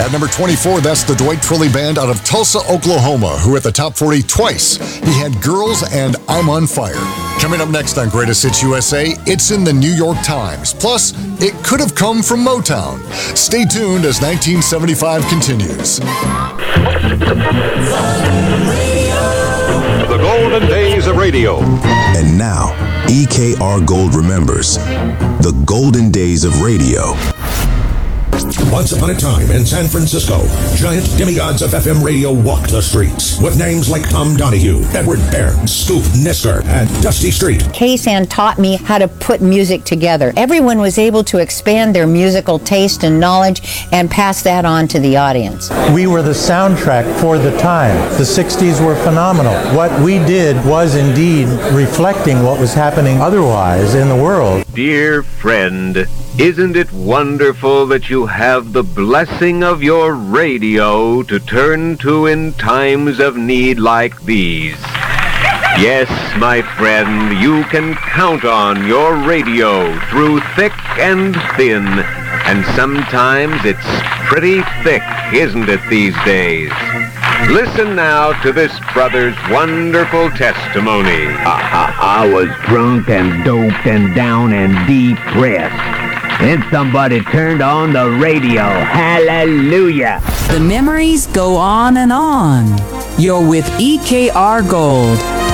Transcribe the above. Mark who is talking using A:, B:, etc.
A: At number 24, that's the Dwight Twilley Band out of Tulsa, Oklahoma, who hit the top 40 twice. He had Girls and I'm on Fire. Coming up next on Greatest Hits USA, it's in the New York Times. Plus, it could have come from Motown. Stay tuned as 1975 continues.
B: The golden days of radio.
C: And now, EKR Gold remembers the golden days of radio.
D: Once upon a time in San Francisco, giant demigods of FM radio walked the streets with names like Tom Donahue, Edward Baird, Scoop Nisker, and Dusty Street.
E: KSAN taught me how to put music together. Everyone was able to expand their musical taste and knowledge and pass that on to the audience.
F: We were the soundtrack for the time. The 60s were phenomenal. What we did was indeed reflecting what was happening otherwise in the world.
G: Dear friend, isn't it wonderful that you have the blessing of your radio to turn to in times of need like these? Yes, my friend, you can count on your radio through thick and thin, and sometimes it's pretty thick, isn't it, these days? Listen now to this brother's wonderful testimony.
H: I was drunk and doped and down and depressed. Then somebody turned on the radio. Hallelujah.
I: The memories go on and on. You're with EKR Gold.